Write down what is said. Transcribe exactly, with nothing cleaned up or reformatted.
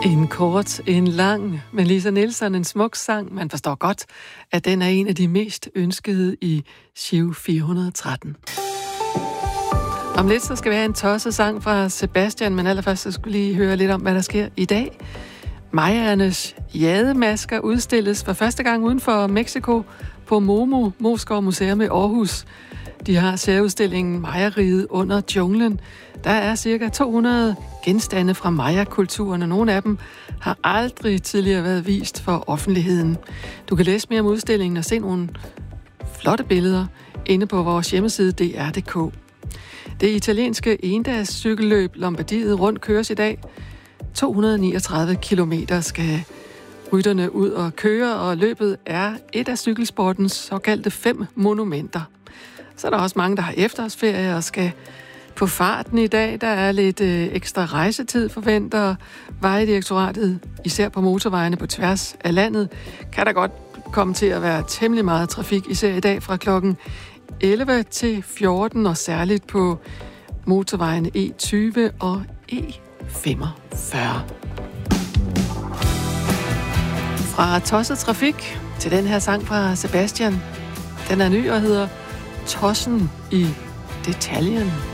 En kort, en lang, men Lisa Nielsen, en smuk sang. Man forstår godt, at den er en af de mest ønskede i Giro fire hundrede og tretten. Om lidt så skal vi have en tosset sang fra Sebastian, men allerførst så skulle lige høre lidt om, hvad der sker i dag. Mayaernes jademasker udstilles for første gang uden for Mexico på Momo, Moskov Museum i Aarhus. De har særudstillingen Maya-riget under junglen. Der er cirka to hundrede genstande fra Maya-kulturen, og nogle af dem har aldrig tidligere været vist for offentligheden. Du kan læse mere om udstillingen og se nogle flotte billeder inde på vores hjemmeside d r punktum d k. Det italienske endags cykelløb Lombardiet rundt køres i dag. to hundrede og niogtredive kilometer skal rytterne ud og køre, og løbet er et af cykelsportens såkaldte fem monumenter. Så er der også mange, der har efterårsferie og skal på farten i dag. Der er lidt øh, ekstra rejsetid forventer Vejdirektoratet, især på motorvejene på tværs af landet. Kan der godt komme til at være temmelig meget trafik, især i dag fra klokken elleve til fjorten, og særligt på motorvejene E tyve og E femogfyrre. Fra tosset trafik til den her sang fra Sebastian. Den er ny og hedder Tossen i detaljen.